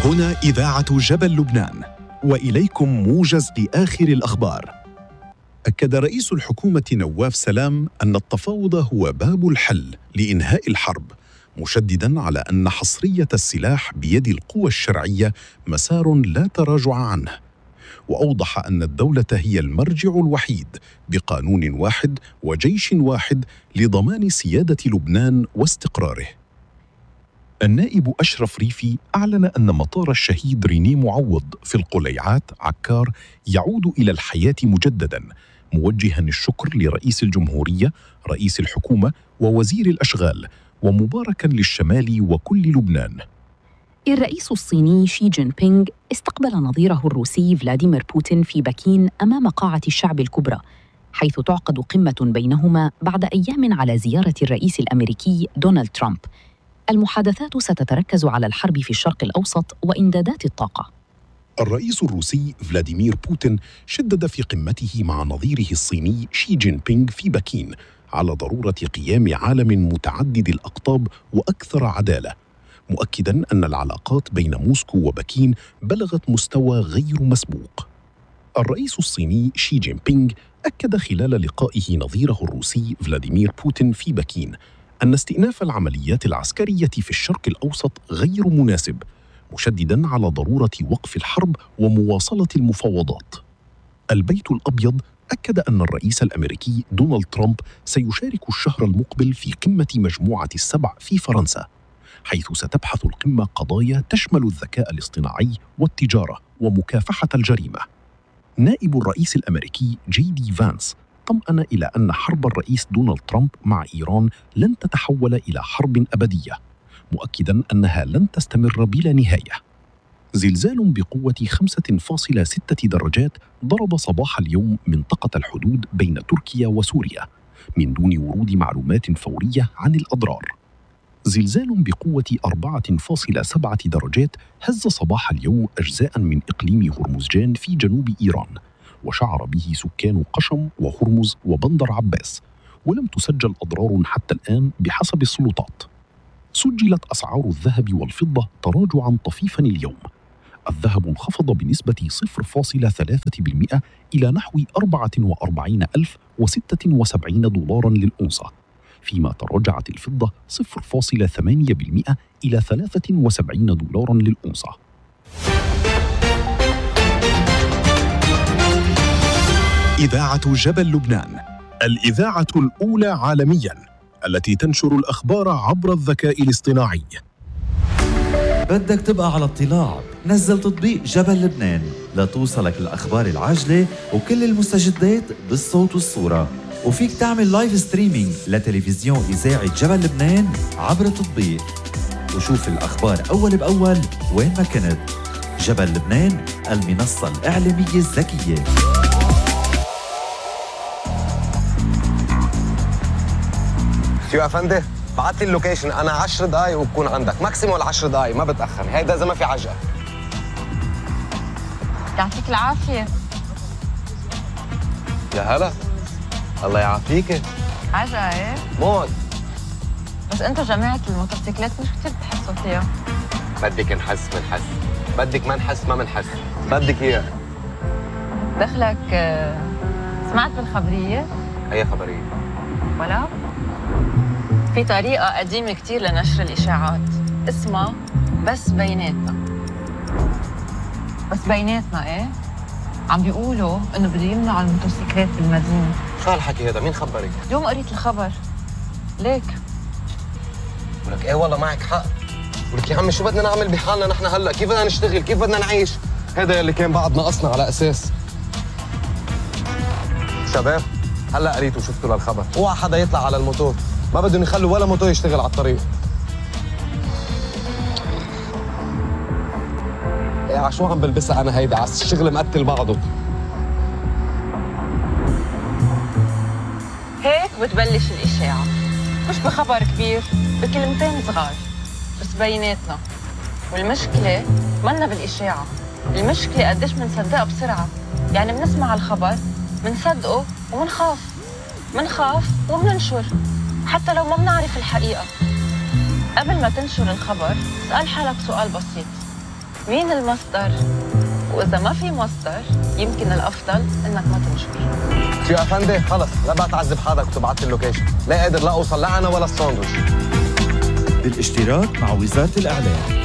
هنا إذاعة جبل لبنان، وإليكم موجز لآخر الأخبار. أكد رئيس الحكومة نواف سلام أن التفاوض هو باب الحل لإنهاء الحرب، مشدداً على أن حصرية السلاح بيد القوى الشرعية مسار لا تراجع عنه. وأوضح أن الدولة هي المرجع الوحيد بقانون واحد وجيش واحد لضمان سيادة لبنان واستقراره. النائب أشرف ريفي أعلن أن مطار الشهيد ريني معوض في القليعات عكار يعود إلى الحياة مجدداً، موجهاً الشكر لرئيس الجمهورية، رئيس الحكومة ووزير الأشغال، ومباركاً للشمال وكل لبنان. الرئيس الصيني شي جين بينغ استقبل نظيره الروسي فلاديمير بوتين في بكين أمام قاعة الشعب الكبرى، حيث تعقد قمة بينهما بعد أيام على زيارة الرئيس الأمريكي دونالد ترامب. المحادثات ستتركز على الحرب في الشرق الأوسط وإمدادات الطاقة. الرئيس الروسي فلاديمير بوتين شدد في قمته مع نظيره الصيني شي جين بينغ في بكين على ضرورة قيام عالم متعدد الأقطاب وأكثر عدالة، مؤكداً أن العلاقات بين موسكو وبكين بلغت مستوى غير مسبوق. الرئيس الصيني شي جين بينغ أكد خلال لقائه نظيره الروسي فلاديمير بوتين في بكين أن استئناف العمليات العسكرية في الشرق الأوسط غير مناسب، مشدداً على ضرورة وقف الحرب ومواصلة المفاوضات. البيت الأبيض أكد أن الرئيس الأمريكي دونالد ترامب سيشارك الشهر المقبل في قمة مجموعة السبع في فرنسا، حيث ستبحث القمة قضايا تشمل الذكاء الاصطناعي والتجارة ومكافحة الجريمة. نائب الرئيس الأمريكي جي دي فانس طمأن إلى أن حرب الرئيس دونالد ترامب مع إيران لن تتحول إلى حرب أبدية، مؤكداً أنها لن تستمر بلا نهاية. زلزال بقوة 5.6 درجات ضرب صباح اليوم منطقة الحدود بين تركيا وسوريا من دون ورود معلومات فورية عن الأضرار. زلزال بقوة 4.7 درجات هز صباح اليوم أجزاء من إقليم هرمزجان في جنوب إيران، وشعر به سكان قشم وهرمز وبندر عباس، ولم تسجل أضرار حتى الآن بحسب السلطات. سجلت أسعار الذهب والفضة تراجعاً طفيفاً اليوم. الذهب انخفض بنسبة 0.3% إلى نحو 44,076 دولارا للأونصة، فيما تراجعت الفضة 0.8% إلى 73 دولارا للأونصة. إذاعة جبل لبنان، الإذاعة الأولى عالمياً التي تنشر الأخبار عبر الذكاء الاصطناعي. بدك تبقى على اطلاع؟ نزل تطبيق جبل لبنان لتوصلك الأخبار العاجلة وكل المستجدات بالصوت والصورة، وفيك تعمل لايف ستريمينج لتلفزيون إذاعة جبل لبنان عبر التطبيق، وشوف الأخبار أول بأول وين ما كنت. جبل لبنان، المنصة الإعلامية الذكية. شو يا أفندي؟ بعت لي اللوكيشن، أنا 10 دقايق وبكون عندك، ماكسيموم 10 دقايق، ما بتأخر، هيدا إذا ما في عجقة. يعطيك العافية. يا هلا، الله يعافيك. عجقة إيه؟ موت. بس أنتوا جماعة الموتوسيكلات مش كتير بتحسوا فيها. بدك نحس منحس، بدك ما نحس ما منحس، بدك إياه. دخلك سمعت بالخبرية؟ أي خبرية؟ ولا؟ في طريقة قديمة كتير لنشر الإشاعات، اسمها بس بيناتنا. بس بيناتنا إيه؟ عم بيقولوا إنه بده يمنعوا الموتوسيكلات بالمدينة. شو هالحكي هذا؟ مين خبرك؟ اليوم قريت الخبر. ليك؟ ولك إيه والله معك حق. ولك يا عمي شو بدنا نعمل بحالنا نحن هلا؟ كيف بدنا نشتغل؟ كيف بدنا نعيش؟ هذا يلي كان بعد ناقصنا على أساس. شباب هلا قريتوا وشفتوا للخبر، اوعى حدا يطلع على الموتور، ما بدهم يخلوا ولا موتور يشتغل على الطريق. ايه عشو عم بلبسها انا هيدا؟ على الشغل مقتل بعضه. هيك بتبلش الإشاعة، مش بخبر كبير، بكلمتين صغار، بس بيناتنا. والمشكلة منا بالإشاعة، المشكلة قديش منصدقها بسرعة. يعني بنسمع الخبر منصدقه ومنخاف ومننشر، حتى لو ما بنعرف الحقيقة. قبل ما تنشر الخبر اسأل حالك سؤال بسيط: مين المصدر؟ وإذا ما في مصدر يمكن الأفضل إنك ما تنشر. شو يا أفندي خلص لا بقى تعذب حالك وتبعت لي اللوكيشن، لا قادر لا أوصل لا أنا ولا الساندويش. بالاشتراك مع وزارة الإعلام.